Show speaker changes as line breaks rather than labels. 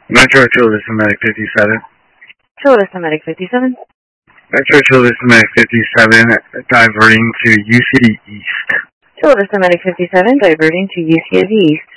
Metro Childress Medic 57.
Childress Medic 57.
Metro Childress Medic 57, diverting to UCD East.
Childress Medic 57, diverting to UCD East.